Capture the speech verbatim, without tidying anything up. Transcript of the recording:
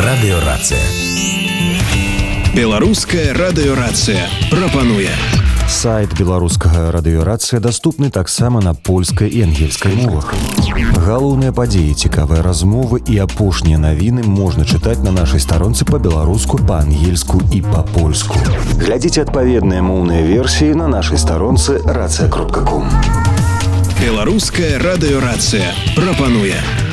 Радыёрацыя. Беларуская радыёрацыя прапануе. Сайт беларускага радыёрацыя даступны таксама на польскай і ангельскай мовах. Галоўныя падзеі, цікавыя размовы і апошнія навіны можна чытаць на нашай старонцы па-беларуску, па-ангельску і па-польску. Глядзіце адпаведныя моўныя версіі на нашай старонцы рацыя кропка ком. Беларуская радыёрацыя прапануе.